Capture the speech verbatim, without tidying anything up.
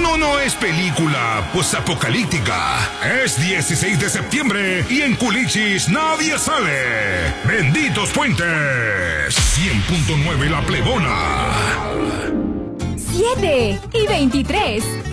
No, no es película posapocalíptica. Es dieciséis de septiembre y en Culichis nadie sale. Benditos puentes. cien punto nueve La Plebona. siete y veintitrés.